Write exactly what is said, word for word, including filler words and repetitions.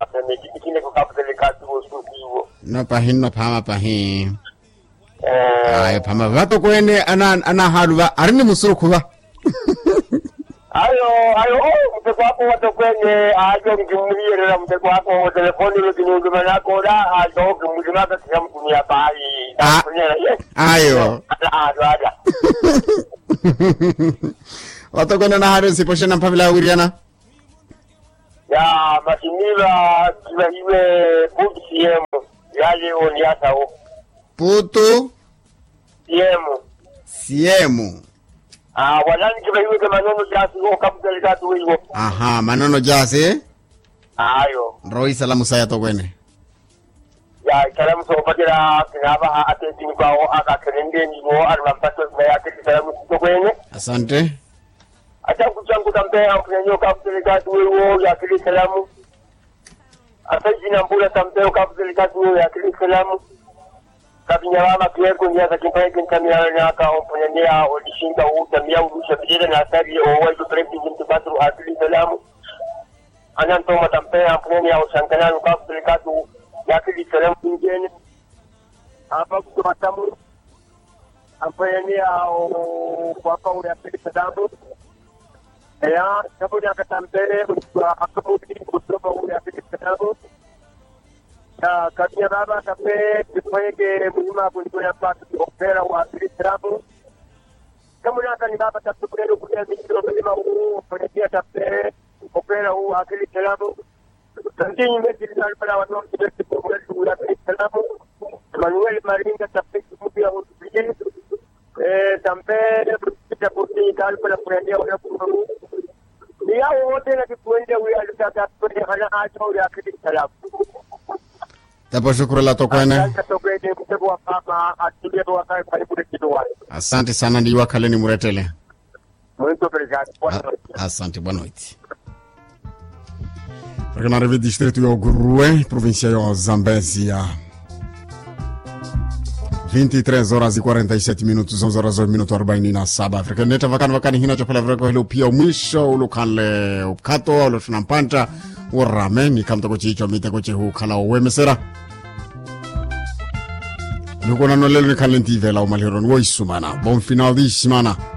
me kikine ko kapu delikatu wo studio. No pahin no pama pahin. Eh ay pama vato kwene ana ana haluva arini musuru kuva. Ayo ayo oh mteko wako wato kwenye ajo ngimwire na mteko wako wa telefoni lo kinyume na koda ajo ngimwire katika mtumia bai. Ayo. Ajo aja. Wato kwene na haru siposhe na mpavila uriana. Ya masinira kiwa iwe putu siemu yale oniata o. Putu siemu. Siemu. Ah, walani kiba iwe ke manono jasi o kaputa likatu hiyo. Aha, manono jasi. Ayo. Roi salamu saya to kwene. Ya, salamu so patira kinaba atenti kwa o aka kerende ni go arwampato na yake salamu to kwene. Asante. Acha kuchangu tambe ampunyo kaputa likatu hiyo ya kile salamu. Asaji na mbula tambe kaputa likatu hiyo ya kile salamu. Kabinyama kiweko ni asa kimpaye kintamia nyaka omponenia odishinda utamia udusha bidira na asari o waidu prepi jintibatu atili salamu. Ananto matampe amponenia oshankana nukafu delikatu yakili salamu ingene. Hapa kutumatamu amponenia o kwapa ule atili salamu. Ea, kabu nyaka tampere kwa akamudi kutuba ule atili salamu. Ya kabia baba kape kifanyike mlima kulikuwa patu opera wa Kristo. Kama unataka ni baba tatukero kuja mikro mlima huu fanyia tape opera huu akili salamu. Tantini mezi para watu wote kwa kwa Kristo. Manuel Maringa tape kupia hospitali. Eh tampe kupita kurti kali para kuendelea wala kuru. Ni hao wote na kipuenda huyu alitaka kwenye hana acha huyu akili salamu. Tapo shukuru la tokwene. Asante sana ndi wakale ni muretele. Asante boa noite. Para na revista distrito yo Gurue, província yo Zambésia. vinte e três horas e quarenta e sete minutos, onze horas e minuto arobaini na saba. Afrika neta vakani vakani hina chapela vreko hilo pia mwisho ulukanle ukato ulo tunampanta urame ni kamta kochi hicho mite kochi huu kala uwemesera. Nuko na nolelo ni kalenti vela umalhero nwo isumana. Bon final di semana.